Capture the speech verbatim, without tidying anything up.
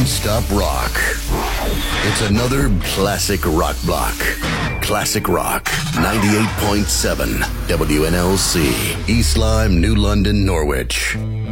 non-stop rock. It's another classic rock block. Classic Rock, ninety-eight point seven W N L C, East Lyme, New London, Norwich.